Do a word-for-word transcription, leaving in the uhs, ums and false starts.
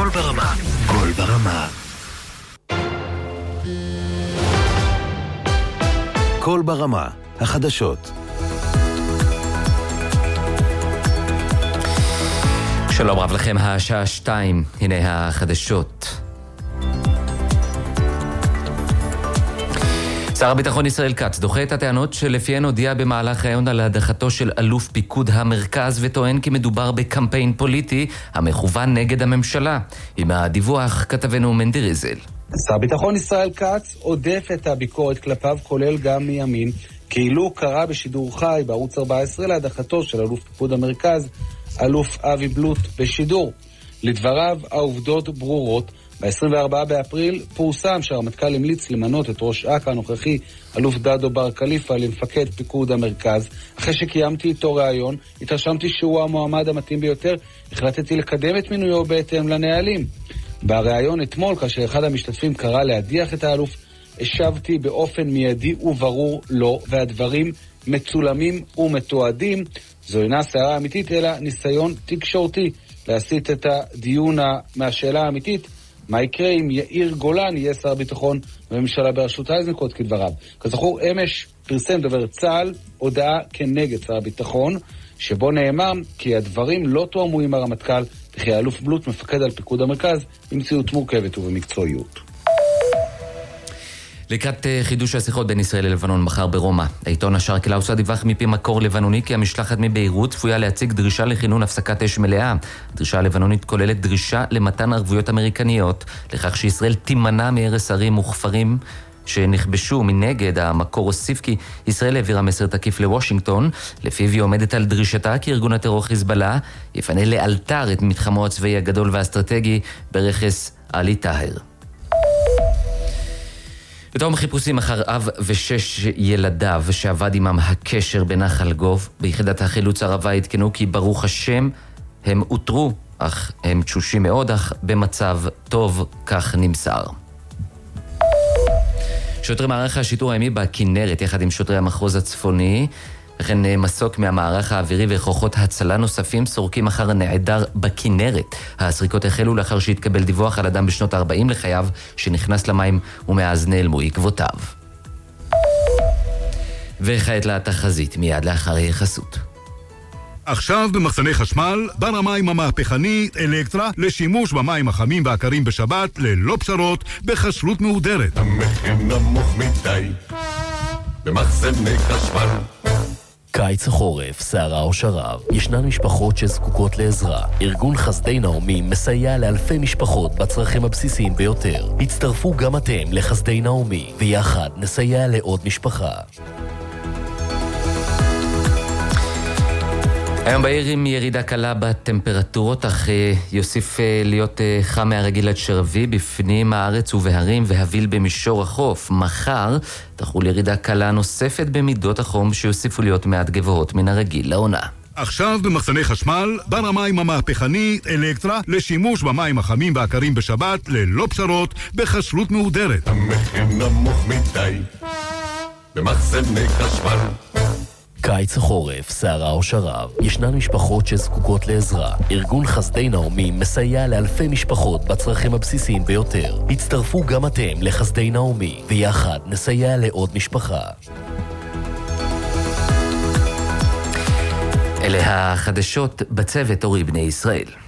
קול ברמה. קול ברמה. קול ברמה. החדשות. שלום רב לכם, השעה שתיים, הנה החדשות. שר הביטחון ישראל כץ דוחה את הטענות שלפיהן הודיע במהלך ראיון על הדחתו של אלוף פיקוד המרכז וטוען כי מדובר בקמפיין פוליטי המכוון נגד הממשלה. עם הדיווח כתבנו מנדי ריזל. שר הביטחון ישראל כץ עודף את הביקורת כלפיו, כולל גם מימין, כאילו קרא בשידור חי בערוץ ארבע עשרה להדחתו של אלוף פיקוד המרכז, אלוף אבי בלוט, בשידור. לדבריו, העובדות ברורות. ב-עשרים וארבעה באפריל פורסם שהרמטכ"ל המליץ למנות את ראש אכ"א הנוכחי, אלוף דדו בר כליפה, למפקד פיקוד המרכז. אחרי שקיימתי איתו ראיון, התרשמתי שהוא המועמד המתאים ביותר, החלטתי לקדם את מינויו בהתאם לנהלים. בראיון אתמול, כאשר אחד המשתתפים קרא להדיח את האלוף, השבתי באופן מיידי וברור לא, והדברים מצולמים ומתועדים. זו אינה סערה אמיתית, אלא ניסיון תקשורתי להסיט את הדיון מהשאלה האמיתית, מה יקרה אם יאיר גולן יהיה שר ביטחון בממשלה בראשות איזנקוט כדבריו. כזכור, אמש פרסם דובר צה"ל הודעה כנגד שר הביטחון, שבו נאמר כי הדברים לא תואמו עם הרמטכ"ל, וכי האלוף בלוט מפקד על פיקוד המרכז במציאות מורכבת ובמקצועיות. לקראת חידוש השיחות בין ישראל ללבנון מחר ברומא, העיתון השארק אל-אווסט דיווח מפי מקור לבנוני כי המשלחת מביירות צפויה להציג דרישה לכינון הפסקת אש מלאה. הדרישה הלבנונית כוללת דרישה למתן ערבויות אמריקניות, לכך שישראל תימנע מהרס ערים וכפרים שנכבשו. מנגד, המקור הוסיף כי ישראל העבירה מסר תקיף לוושינגטון, לפיו היא עומדת על דרישתה כי ארגון הטרור חיזבאללה יפנה לאלתר את מתחמו הצבאי הגדול והאסטרטגי ברכס עלי טהר. בתום חיפושים אחר אב ושש ילדיו שעבד עמם הקשר בנחל גוב, ביחידת החילוץ ערבה התקנו כי ברוך השם הם אותרו, אך הם תשושים מאוד, אך במצב טוב, כך נמסר. שוטרי מערך השיטור הימי בכנרת יחד עם שוטרי המחוז הצפוני, וכן מסוק מהמערך האווירי וכוחות הצלה נוספים סורקים אחר נעדר בכנרת. הסריקות החלו לאחר שהתקבל דיווח על אדם בשנות ה-ארבעים לחייו שנכנס למים ומאז נעלמו עקבותיו. וכעת לתחזית מיד לאחר יחסות. עכשיו במחסני חשמל, בר המים המהפכני אלקטרה לשימוש במים החמים והקרים בשבת ללא פשרות בכשרות מהודרת. המחיר נמוך מדי במחסני חשמל. קיץ החורף, סערה או שרב, ישנן משפחות שזקוקות לעזרה. ארגון חסדי נעמי מסייע לאלפי משפחות בצרכים הבסיסיים ביותר. הצטרפו גם אתם לחסדי נעמי, ויחד נסייע לעוד משפחה. היום בעיר עם ירידה קלה בטמפרטורות, אך יוסיף להיות חם מהרגיל עד שרבי בפנים הארץ ובהרים והביל במישור החוף. מחר תחול ירידה קלה נוספת במידות החום שיוסיפו להיות מעט גבוהות מן הרגיל לעונה. עכשיו במחסני חשמל, בר המים המהפכני אלקטרה לשימוש במים החמים והקרים בשבת ללא פשרות בכשרות מהודרת. המחיר נמוך מדי במחסני חשמל. קיץ החורף, סערה או שרב, ישנן משפחות שזקוקות לעזרה. ארגון חסדי נעמי מסייע לאלפי משפחות בצרכים הבסיסיים ביותר. הצטרפו גם אתם לחסדי נעמי, ויחד נסייע לעוד משפחה. אלה החדשות בצוות אורי בני ישראל.